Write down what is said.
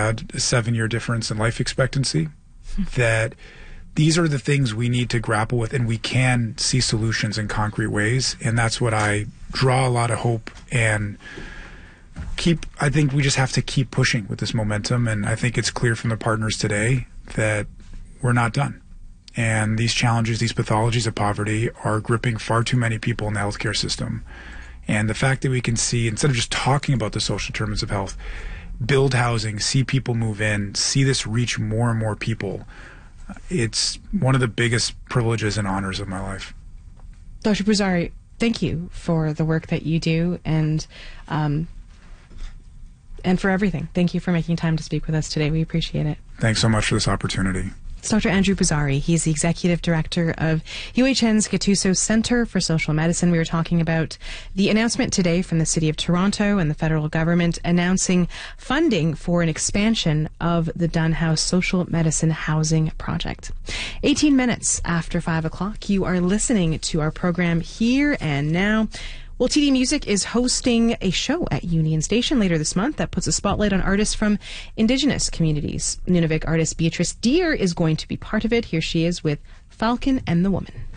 had a 7-year difference in life expectancy, that these are the things we need to grapple with, and we can see solutions in concrete ways. And that's what I draw a lot of hope and I think we just have to keep pushing with this momentum. And I think it's clear from the partners today that we're not done. And these challenges, these pathologies of poverty are gripping far too many people in the healthcare system. And the fact that we can see, instead of just talking about the social determinants of health, build housing, see people move in, see this reach more and more people, it's one of the biggest privileges and honors of my life. Dr. Bouzari, thank you for the work that you do and for everything. Thank you for making time to speak with us today. We appreciate it. Thanks so much for this opportunity. It's Dr. Andrew Bouzari. He's the Executive Director of UHN's Gattuso Centre for Social Medicine. We were talking about the announcement today from the City of Toronto and the federal government announcing funding for an expansion of the Dunn House Social Medicine Housing Project. 18 minutes after 5 o'clock, you are listening to our program Here and Now. Well, TD Music is hosting a show at Union Station later this month that puts a spotlight on artists from Indigenous communities. Nunavik artist Beatrice Deer is going to be part of it. Here she is with Falcon and the Woman.